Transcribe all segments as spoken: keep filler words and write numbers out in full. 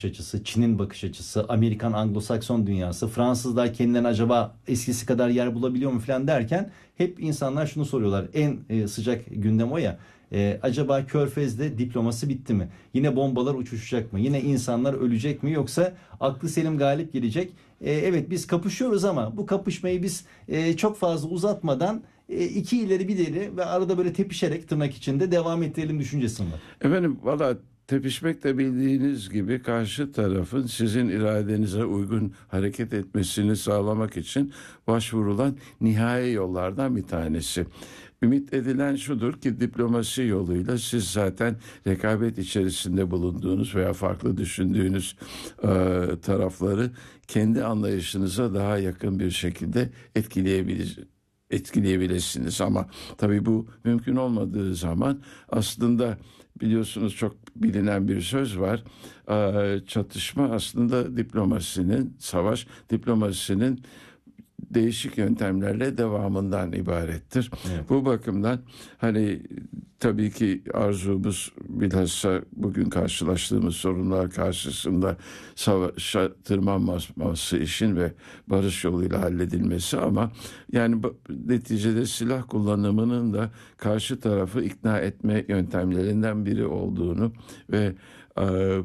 açısı, Çin'in bakış açısı, Amerikan Anglo-Sakson dünyası, Fransızlar kendilerine acaba eskisi kadar yer bulabiliyor mu falan derken hep insanlar şunu soruyorlar. En e, sıcak gündem o ya. E, acaba Körfez'de diploması bitti mi? Yine bombalar uçuşacak mı? Yine insanlar ölecek mi? Yoksa aklı selim galip gelecek? E, evet biz kapışıyoruz ama bu kapışmayı biz e, çok fazla uzatmadan e, iki ileri bir ileri ve arada böyle tepişerek tırnak içinde devam ettirelim düşüncesi var. Efendim valla tepişmek de bildiğiniz gibi karşı tarafın sizin iradenize uygun hareket etmesini sağlamak için başvurulan nihai yollardan bir tanesi. Ümit edilen şudur ki diplomasi yoluyla siz zaten rekabet içerisinde bulunduğunuz veya farklı düşündüğünüz e, tarafları kendi anlayışınıza daha yakın bir şekilde etkileyebilirsiniz etkileyebilirsiniz ama tabii bu mümkün olmadığı zaman aslında biliyorsunuz çok bilinen bir söz var. Ee, çatışma aslında diplomasinin, savaş diplomasinin değişik yöntemlerle devamından ibarettir. Evet. Bu bakımdan hani tabii ki arzumuz bilhassa bugün karşılaştığımız sorunlar karşısında savaşa tırmanmaması işin ve barış yoluyla halledilmesi ama yani neticede silah kullanımının da karşı tarafı ikna etme yöntemlerinden biri olduğunu ve e,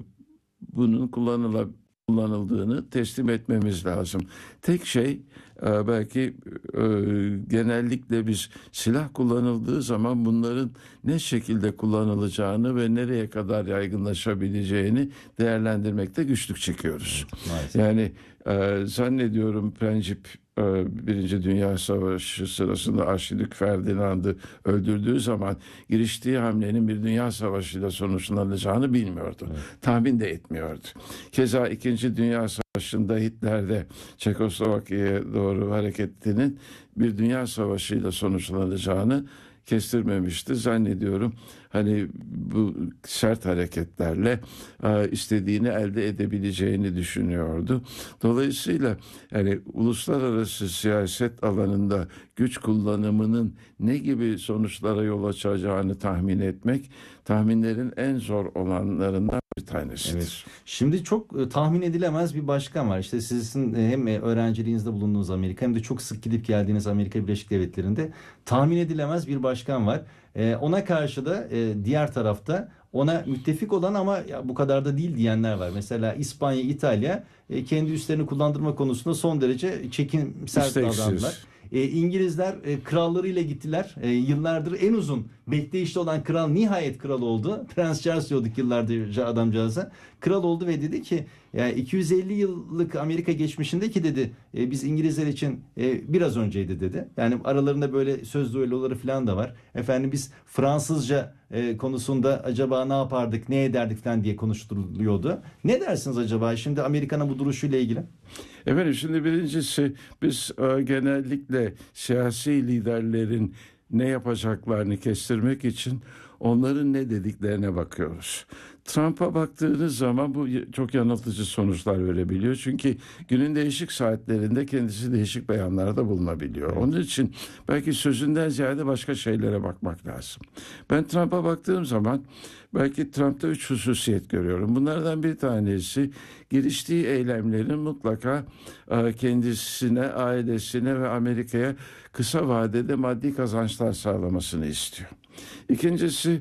bunun kullanılabilir kullanıldığını teslim etmemiz lazım. Tek şey belki e, genellikle biz silah kullanıldığı zaman bunların ne şekilde kullanılacağını ve nereye kadar yaygınlaşabileceğini değerlendirmekte güçlük çekiyoruz. Evet, yani e, zannediyorum Prensip Birinci Dünya Savaşı sırasında Arşidük Ferdinand'ı öldürdüğü zaman giriştiği hamlenin bir dünya savaşıyla sonuçlanacağını bilmiyordu. Evet. Tahmin de etmiyordu. Keza İkinci Dünya Savaşı'nda Hitler'de Çekoslovakya'ya doğru hareketinin bir dünya savaşıyla sonuçlanacağını kestirmemişti. Zannediyorum hani bu sert hareketlerle e, istediğini elde edebileceğini düşünüyordu. Dolayısıyla yani uluslararası siyaset alanında güç kullanımının ne gibi sonuçlara yol açacağını tahmin etmek tahminlerin en zor olanlarından bir tanesidir. Evet. Şimdi çok e, tahmin edilemez bir başkan var. İşte sizin e, hem e, öğrenciliğinizde bulunduğunuz Amerika hem de çok sık gidip geldiğiniz Amerika Birleşik Devletleri'nde tahmin edilemez bir başkan var. E, ona karşı da e, diğer tarafta ona müttefik olan ama ya bu kadar da değil diyenler var. Mesela İspanya, İtalya e, kendi üslerini kullandırma konusunda son derece çekimser davrandılar. E, İngilizler e, krallarıyla gittiler. E, yıllardır en uzun bekleyişte olan kral nihayet kral oldu. Prens Charles diyorduk yıllardır adamcağıza. Kral oldu ve dedi ki ya iki yüz elli yıllık Amerika geçmişindeki dedi e, biz İngilizler için e, biraz önceydi dedi. Yani aralarında böyle söz düelloları falan da var. Efendim biz Fransızca e, konusunda acaba ne yapardık, ne ederdik falan diye konuşturuluyordu. Ne dersiniz acaba şimdi Amerika'nın bu duruşuyla ilgili? Efendim şimdi birincisi biz e, genellikle siyasi liderlerin ne yapacaklarını kestirmek için onların ne dediklerine bakıyoruz. Trump'a baktığınız zaman bu çok yanıltıcı sonuçlar verebiliyor. Çünkü günün değişik saatlerinde kendisi değişik beyanlarda bulunabiliyor. Evet. Onun için belki sözünden ziyade başka şeylere bakmak lazım. Ben Trump'a baktığım zaman belki Trump'ta üç hususiyet görüyorum. Bunlardan bir tanesi giriştiği eylemlerin mutlaka kendisine, ailesine ve Amerika'ya kısa vadede maddi kazançlar sağlamasını istiyor. İkincisi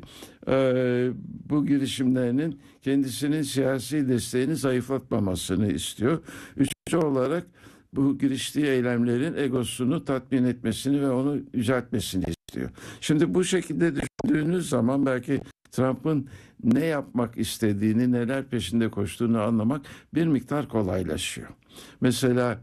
e, bu girişimlerinin kendisinin siyasi desteğini zayıflatmamasını istiyor. Üçüncü olarak bu giriştiği eylemlerin egosunu tatmin etmesini ve onu yüceltmesini istiyor. Şimdi bu şekilde düşündüğünüz zaman belki Trump'ın ne yapmak istediğini, neler peşinde koştuğunu anlamak bir miktar kolaylaşıyor. Mesela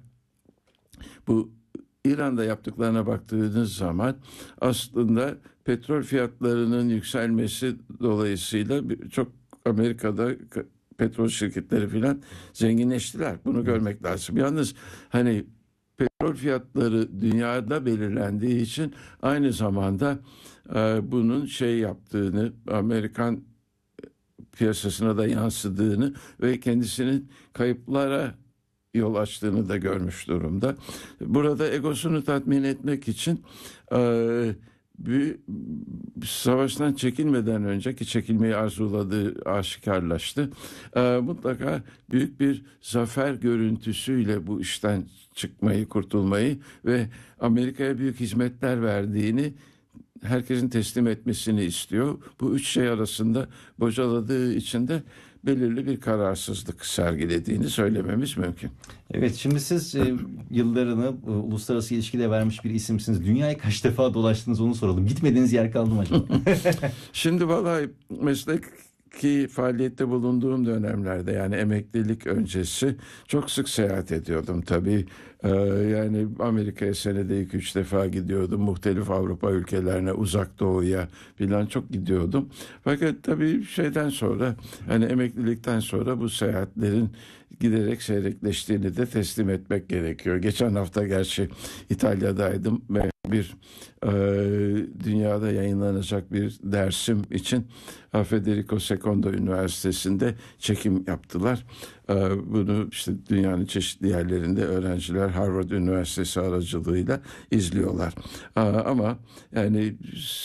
bu İran'da yaptıklarına baktığınız zaman aslında petrol fiyatlarının yükselmesi dolayısıyla çok Amerika'da petrol şirketleri filan zenginleştiler. Bunu görmek lazım. Yalnız hani petrol fiyatları dünyada belirlendiği için aynı zamanda e, bunun şey yaptığını, Amerikan piyasasına da yansıdığını ve kendisinin kayıplara yol açtığını da görmüş durumda. Burada egosunu tatmin etmek için e, bir savaştan çekilmeden önce ki çekilmeyi arzuladığı aşikarlaştı. Ee, mutlaka büyük bir zafer görüntüsüyle bu işten çıkmayı, kurtulmayı ve Amerika'ya büyük hizmetler verdiğini herkesin teslim etmesini istiyor. Bu üç şey arasında bocaladığı için de belirli bir kararsızlık sergilediğini söylememiz mümkün. Evet, şimdi siz e, yıllarını e, uluslararası ilişkide vermiş bir isimsiniz. Dünyayı kaç defa dolaştınız onu soralım. Gitmediğiniz yer kaldı mı acaba? Şimdi vallahi mesleki faaliyette bulunduğum dönemlerde, yani emeklilik öncesi, çok sık seyahat ediyordum tabii. Ee, yani Amerika'ya senede iki üç defa gidiyordum. Muhtelif Avrupa ülkelerine, Uzak Doğu'ya filan çok gidiyordum. Fakat tabii şeyden sonra, hani emeklilikten sonra bu seyahatlerin giderek seyrekleştiğini de teslim etmek gerekiyor. Geçen hafta gerçi İtalya'daydım ve bir e, dünyada yayınlanacak bir dersim için Federico secondo Üniversitesi'nde çekim yaptılar. E, bunu işte dünyanın çeşitli yerlerinde öğrenciler Harvard Üniversitesi aracılığıyla izliyorlar. E, ama yani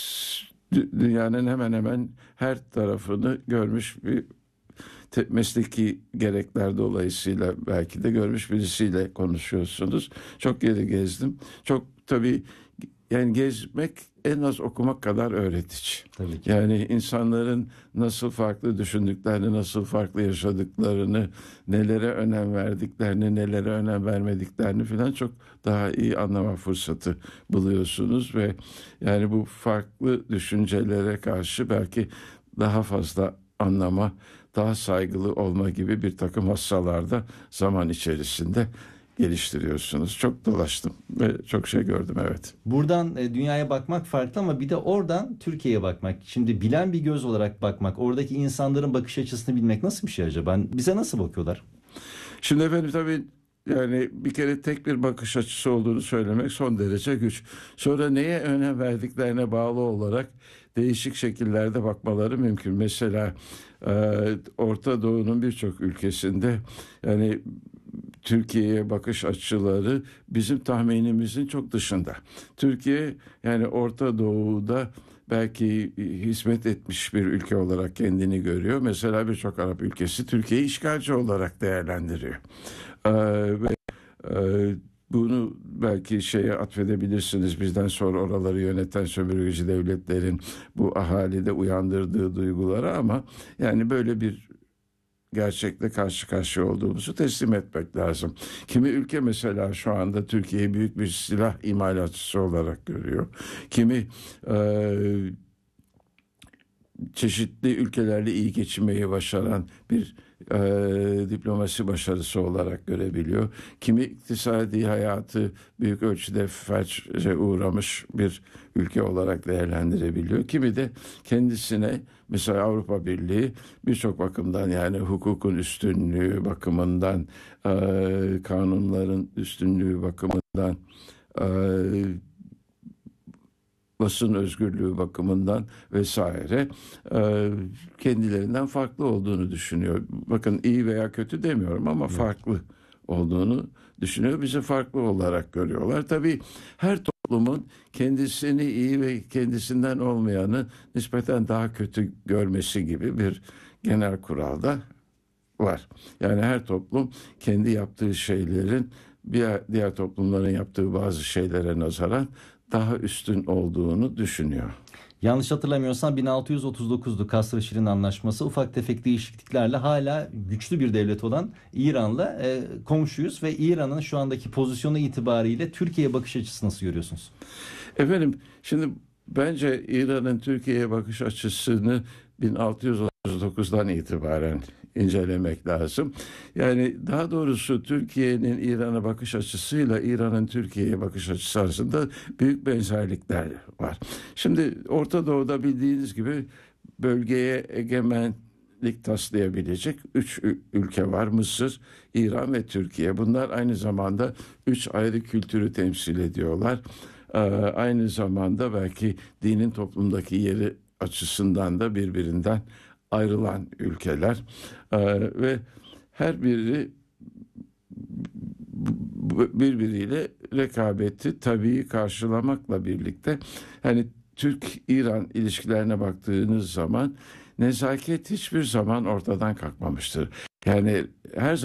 dünyanın hemen hemen her tarafını görmüş bir te- mesleki gerekler dolayısıyla belki de görmüş birisiyle konuşuyorsunuz. Çok yeri gezdim. Çok tabii, yani gezmek en az okumak kadar öğretici. Tabii ki. Yani insanların nasıl farklı düşündüklerini, nasıl farklı yaşadıklarını, nelere önem verdiklerini, nelere önem vermediklerini falan çok daha iyi anlama fırsatı buluyorsunuz ve yani bu farklı düşüncelere karşı belki daha fazla anlama, daha saygılı olma gibi bir takım hassalarda zaman içerisinde geliştiriyorsunuz. Çok dolaştım ve çok şey gördüm, evet. Buradan e, dünyaya bakmak farklı ama bir de oradan Türkiye'ye bakmak. Şimdi bilen bir göz olarak bakmak, oradaki insanların bakış açısını bilmek nasıl bir şey acaba? Bize nasıl bakıyorlar? Şimdi efendim tabii, yani bir kere tek bir bakış açısı olduğunu söylemek son derece güç. Sonra neye önem verdiklerine bağlı olarak değişik şekillerde bakmaları mümkün. Mesela e, Orta Doğu'nun birçok ülkesinde yani Türkiye'ye bakış açıları bizim tahminimizin çok dışında. Türkiye yani Orta Doğu'da belki hizmet etmiş bir ülke olarak kendini görüyor. Mesela birçok Arap ülkesi Türkiye'yi işgalci olarak değerlendiriyor. Ee, ve e, bunu belki şeye atfedebilirsiniz, bizden sonra oraları yöneten sömürgeci devletlerin bu ahalide uyandırdığı duygulara, ama yani böyle bir gerçekle karşı karşıya olduğumuzu teslim etmek lazım. Kimi ülke mesela şu anda Türkiye'yi büyük bir silah imalatçısı olarak görüyor. Kimi e, çeşitli ülkelerle iyi geçinmeyi başaran bir e, diplomasi başarısı olarak görebiliyor. Kimi iktisadi hayatı büyük ölçüde felçe uğramış bir ülke olarak değerlendirebiliyor. Kimi de kendisine, mesela Avrupa Birliği birçok bakımdan, yani hukukun üstünlüğü bakımından, e, kanunların üstünlüğü bakımından, e, basın özgürlüğü bakımından vesaire e, kendilerinden farklı olduğunu düşünüyor. Bakın, iyi veya kötü demiyorum ama Evet. farklı olduğunu düşünüyor. Bizi farklı olarak görüyorlar. Tabii her toplumun kendisini iyi ve kendisinden olmayanı nispeten daha kötü görmesi gibi bir genel kural da var. Yani her toplum kendi yaptığı şeylerin diğer, diğer toplumların yaptığı bazı şeylere nazaran daha üstün olduğunu düşünüyor. Yanlış hatırlamıyorsam bin altı yüz otuz dokuzdu Kasr-ı Anlaşması. Ufak tefek değişikliklerle hala güçlü bir devlet olan İran'la e, komşuyuz ve İran'ın şu andaki pozisyonu itibariyle Türkiye'ye bakış açısı nasıl görüyorsunuz? Efendim, şimdi bence İran'ın Türkiye'ye bakış açısını bin altı yüz otuz dokuzdan itibaren incelemek lazım. Yani daha doğrusu Türkiye'nin İran'a bakış açısıyla İran'ın Türkiye'ye bakış açısı arasında büyük benzerlikler var. Şimdi Orta Doğu'da bildiğiniz gibi bölgeye egemenlik taslayabilecek üç ülke var: Mısır, İran ve Türkiye. Bunlar aynı zamanda üç ayrı kültürü temsil ediyorlar. Ee, aynı zamanda belki dinin toplumdaki yeri açısından da birbirinden ayrılan ülkeler. Ee, ve her biri birbiriyle rekabeti tabii karşılamakla birlikte, hani Türk-İran ilişkilerine baktığınız zaman nezaket hiçbir zaman ortadan kalkmamıştır. Yani her